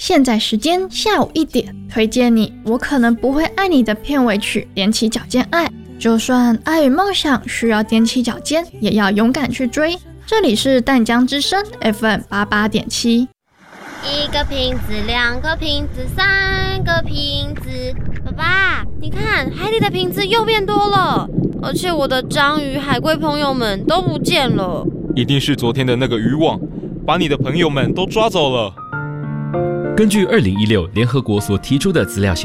现在时间下午1点，推荐你我可能不会爱你的片尾曲踮起脚尖爱。就算爱与梦想需要踮起脚尖，也要勇敢去追。这里是淡江之声 FM88.7。 一个瓶子，2个瓶子，3个瓶子。爸爸，你看海里的瓶子又变多了，而且我的章鱼、海龟朋友们都不见了。 一定是昨天的那个渔网把你的朋友们都抓走了。 根据2016联合国所提出的资料显